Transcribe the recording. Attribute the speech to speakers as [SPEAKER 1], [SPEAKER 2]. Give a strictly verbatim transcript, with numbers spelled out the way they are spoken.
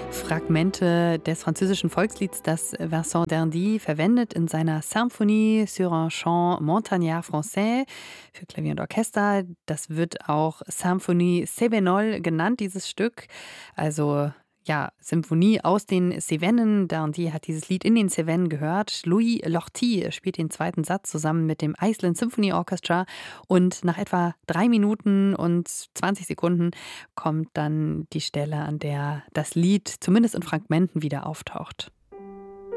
[SPEAKER 1] Fragmente des französischen Volkslieds, das Vincent d'Indy verwendet in seiner Symphonie sur un chant montagnard français für Klavier und Orchester. Das wird auch Symphonie Cévenol genannt, dieses Stück. Also ja, Symphonie aus den Cevennen. D'Indy hat dieses Lied in den Cevennen gehört. Louis Lorty spielt den zweiten Satz zusammen mit dem Iceland Symphony Orchestra. Und nach etwa drei Minuten und zwanzig Sekunden kommt dann die Stelle, an der das Lied zumindest in Fragmenten wieder auftaucht.